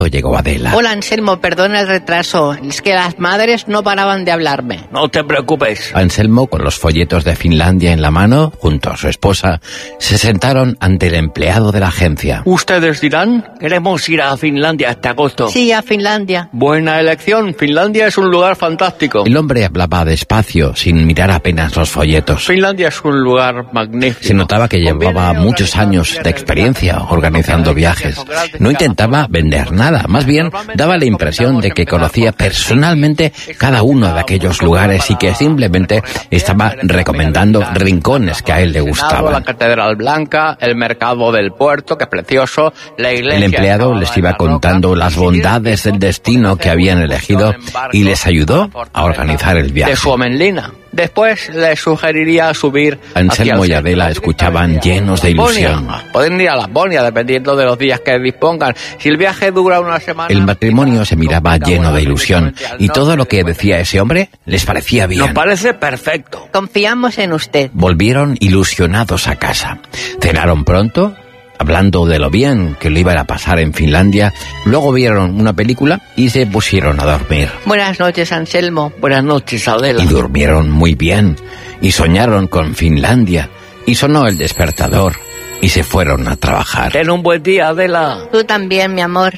llegó Adela. Hola, Anselmo, perdona el retraso. Es que las madres no paraban de hablarme. No te preocupes. Anselmo, con los folletos de Finlandia en la mano, junto a su esposa, se sentaron ante el empleado de la agencia. Ustedes dirán, queremos ir a Finlandia este agosto. Sí, a Finlandia. Buena elección. Finlandia es un lugar fantástico. El hombre hablaba despacio, sin mirar apenas los folletos. Finlandia es un lugar magnífico. Se notaba que llevaba muchos años de experiencia organizando viajes. No intentaba vender nada. Más bien, daba la impresión de que conocía personalmente cada uno de aquellos lugares y que simplemente estaba recomendando rincones que a él le gustaban. La Catedral Blanca, el mercado del puerto, que es precioso, la iglesia... El empleado les iba contando las bondades del destino que habían elegido y les ayudó a organizar el viaje. De Suomenlinna. Después les sugeriría subir... Anselmo y Adela escuchaban llenos de ilusión. Pueden ir a Laponia, dependiendo de los días que dispongan. Si el viaje dura una semana... El matrimonio se miraba lleno de ilusión y todo lo que decía ese hombre les parecía bien. Nos parece perfecto. Confiamos en usted. Volvieron ilusionados a casa. Cenaron pronto, hablando de lo bien que lo iban a pasar en Finlandia. Luego vieron una película y se pusieron a dormir. Buenas noches, Anselmo. Buenas noches, Adela. Y durmieron muy bien. Y soñaron con Finlandia. Y sonó el despertador. Y se fueron a trabajar. Ten un buen día, Adela. Tú también, mi amor.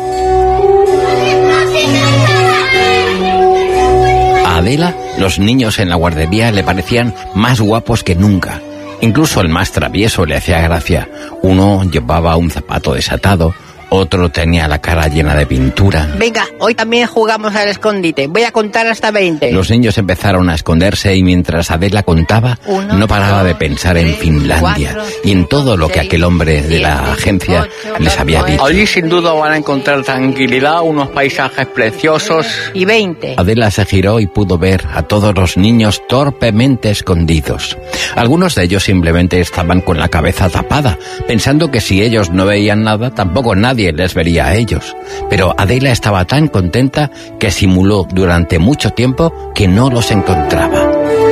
A Adela, los niños en la guardería le parecían más guapos que nunca. Incluso el más travieso le hacía gracia. Uno llevaba un zapato desatado, otro tenía la cara llena de pintura. Venga, hoy también jugamos al escondite. Voy a contar hasta 20. Los niños empezaron a esconderse y mientras Adela contaba, no paraba de pensar en Finlandia y en todo lo que aquel hombre de la agencia les había dicho. Allí sin duda van a encontrar tranquilidad, unos paisajes preciosos. Y 20. Adela se giró y pudo ver a todos los niños torpemente escondidos. Algunos de ellos simplemente estaban con la cabeza tapada, pensando que si ellos no veían nada, tampoco nadie les vería a ellos. Pero Adela estaba tan contenta que simuló durante mucho tiempo que no los encontraba.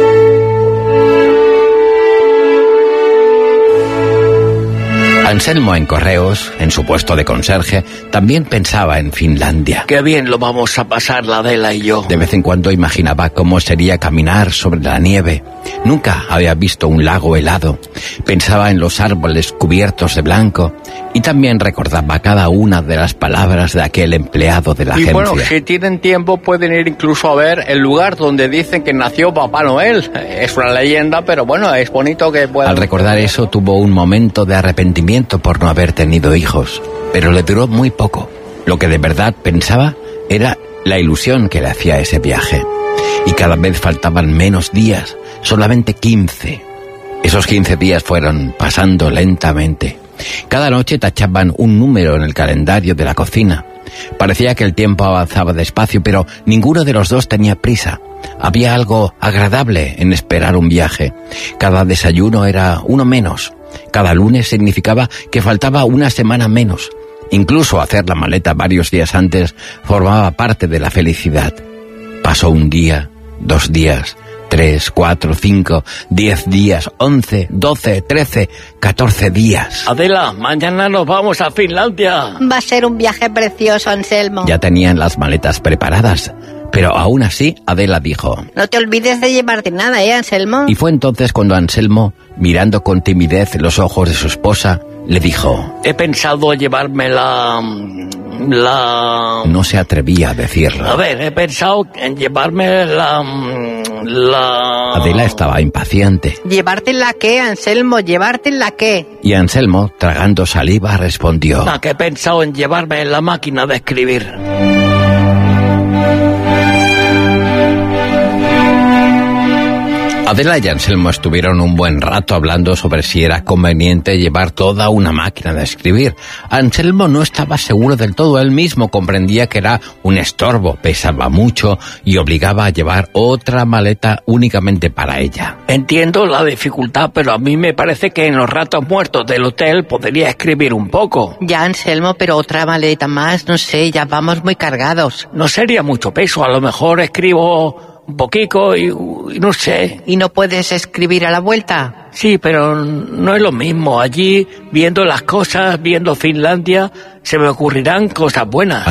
Anselmo en correos, en su puesto de conserje, también pensaba en Finlandia. Qué bien lo vamos a pasar la Adela y yo. De vez en cuando imaginaba cómo sería caminar sobre la nieve. Nunca había visto un lago helado. Pensaba en los árboles cubiertos de blanco y también recordaba cada una de las palabras de aquel empleado de la agencia. Y bueno, si tienen tiempo pueden ir incluso a ver el lugar donde dicen que nació Papá Noel. Es una leyenda, pero bueno, es bonito que puedan... Al recordar eso tuvo un momento de arrepentimiento por no haber tenido hijos, pero le duró muy poco. Lo que de verdad pensaba era la ilusión que le hacía ese viaje. Y cada vez faltaban menos días, solamente 15. Esos 15 días fueron pasando lentamente. Cada noche tachaban un número en el calendario de la cocina. Parecía que el tiempo avanzaba despacio, pero ninguno de los dos tenía prisa. Había algo agradable en esperar un viaje. Cada desayuno era uno menos. Cada lunes significaba que faltaba una semana menos. Incluso hacer la maleta varios días antes formaba parte de la felicidad. Pasó un día, 2 días, 3, 4, 5, 10 días, 11, 12, 13, 14 días. Adela, mañana nos vamos a Finlandia. Va a ser un viaje precioso, Anselmo. Ya tenían las maletas preparadas, pero aún así Adela dijo: No te olvides de llevarte nada, Anselmo. Y fue entonces cuando Anselmo, mirando con timidez los ojos de su esposa, le dijo: He pensado llevarme la... No se atrevía a decirlo. A ver, he pensado en llevarme la... Adela estaba impaciente. ¿Llevarte la qué, Anselmo? ¿Llevarte la qué? Y Anselmo, tragando saliva, respondió: que he pensado en llevarme la máquina de escribir. Adela y Anselmo estuvieron un buen rato hablando sobre si era conveniente llevar toda una máquina de escribir. Anselmo no estaba seguro del todo. Él mismo comprendía que era un estorbo, pesaba mucho y obligaba a llevar otra maleta únicamente para ella. Entiendo la dificultad, pero a mí me parece que en los ratos muertos del hotel podría escribir un poco. Ya, Anselmo, pero otra maleta más, no sé, ya vamos muy cargados. No sería mucho peso, a lo mejor escribo un poquito y no sé. ¿Y no puedes escribir a la vuelta? Sí, pero no es lo mismo. Allí, viendo las cosas, viendo Finlandia, se me ocurrirán cosas buenas.